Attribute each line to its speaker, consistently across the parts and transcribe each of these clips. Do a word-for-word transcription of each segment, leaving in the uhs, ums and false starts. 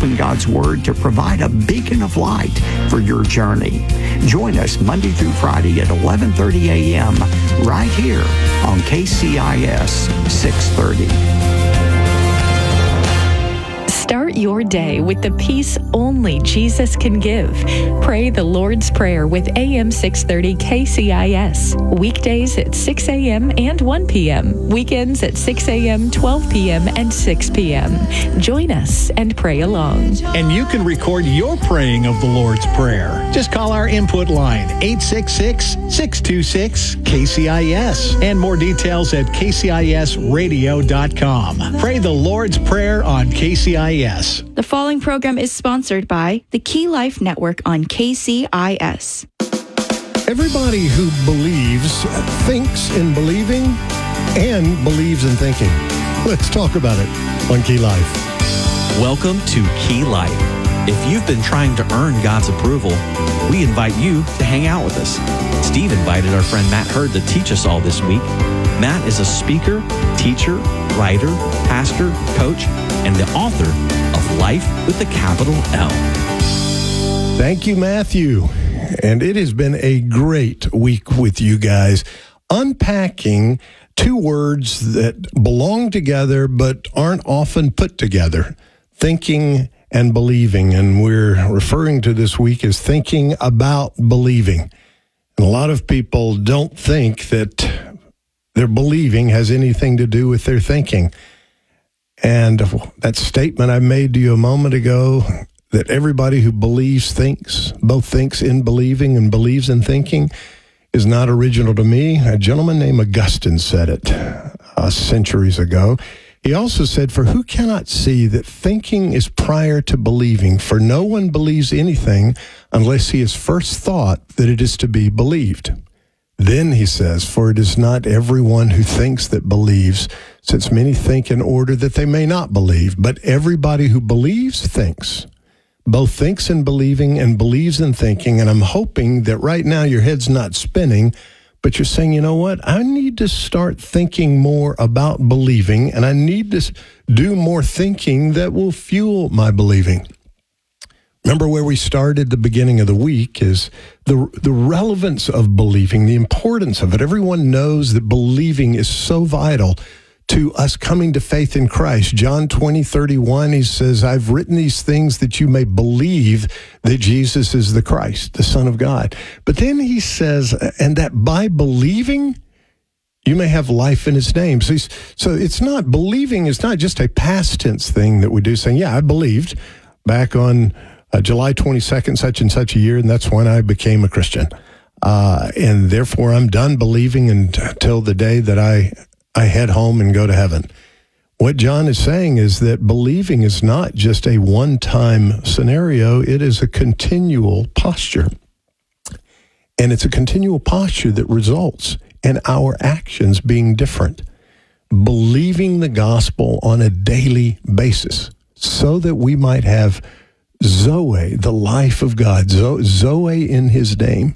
Speaker 1: open God's Word to provide a beacon of light for your journey. Join us Monday through Friday at eleven thirty a.m. right here on K C I S six thirty.
Speaker 2: Start your day with the peace only Jesus can give. Pray the Lord's Prayer with A M six thirty K C I S. Weekdays at six a.m. and one p.m. Weekends at six a.m., twelve p.m., and six p.m. Join us and pray along.
Speaker 3: And you can record your praying of the Lord's Prayer. Just call our input line, eight six six, six two six, K C I S. And more details at K C I S radio dot com. Pray the Lord's Prayer on K C I S.
Speaker 4: The following program is sponsored by the Key Life Network on K C I S.
Speaker 5: Everybody who believes thinks in believing and believes in thinking. Let's talk about it on Key Life.
Speaker 6: Welcome to Key Life. If you've been trying to earn God's approval, we invite you to hang out with us. Steve invited our friend Matt Hurd to teach us all this week. Matt is a speaker, teacher, writer, pastor, coach, and the author of Life with a capital L.
Speaker 5: Thank you, Matthew. And it has been a great week with you guys, unpacking two words that belong together but aren't often put together, thinking and believing. And we're referring to this week as thinking about believing. And a lot of people don't think that their believing has anything to do with their thinking. And that statement I made to you a moment ago, that everybody who believes thinks, both thinks in believing and believes in thinking, is not original to me. A gentleman named Augustine said it uh, centuries ago. He also said, "For who cannot see that thinking is prior to believing? For no one believes anything unless he has first thought that it is to be believed. Then," he says, "for it is not everyone who thinks that believes, since many think in order that they may not believe. But everybody who believes thinks." Both thinks in believing and believes in thinking. And I'm hoping that right now your head's not spinning, but you're saying, you know what? I need to start thinking more about believing, and I need to do more thinking that will fuel my believing. Remember where we started the beginning of the week is the the relevance of believing, the importance of it. Everyone knows that believing is so vital to us coming to faith in Christ. John twenty, thirty-one, he says, "I've written these things that you may believe that Jesus is the Christ, the Son of God." But then he says, and that by believing, you may have life in his name. So, he's, so it's not, believing is not just a past tense thing that we do, saying, yeah, I believed back on Uh, July twenty-second, such and such a year, and that's when I became a Christian. Uh, and therefore, I'm done believing until the day that I, I head home and go to heaven. What John is saying is that believing is not just a one-time scenario. It is a continual posture. And it's a continual posture that results in our actions being different. Believing the gospel on a daily basis so that we might have Zoe, the life of God, Zoe in his name.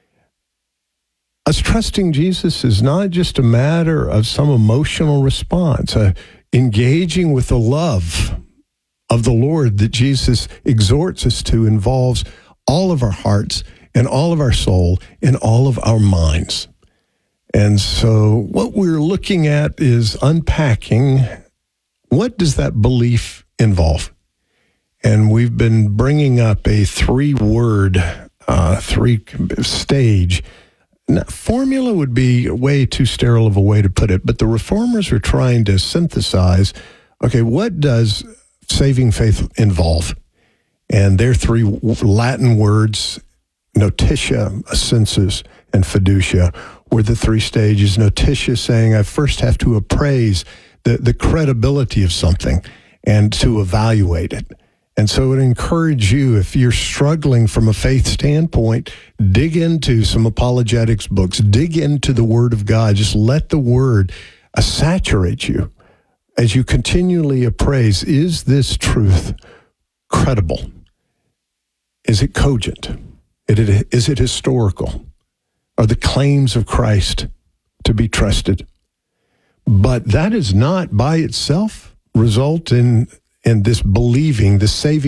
Speaker 5: Us trusting Jesus is not just a matter of some emotional response. Uh, engaging with the love of the Lord that Jesus exhorts us to involves all of our hearts and all of our soul and all of our minds. And so what we're looking at is unpacking, what does that belief involve? And we've been bringing up a three-word, uh, three-stage. Now, formula would be way too sterile of a way to put it, but the reformers are trying to synthesize, okay, what does saving faith involve? And their three Latin words, notitia, assensus, and fiducia, were the three stages. Notitia saying, I first have to appraise the, the credibility of something and to evaluate it. And so I would encourage you, if you're struggling from a faith standpoint, dig into some apologetics books, dig into the Word of God. Just let the Word uh, saturate you as you continually appraise, is this truth credible? Is it cogent? Is it historical? Are the claims of Christ to be trusted? But that is not by itself result in, in this believing, the saving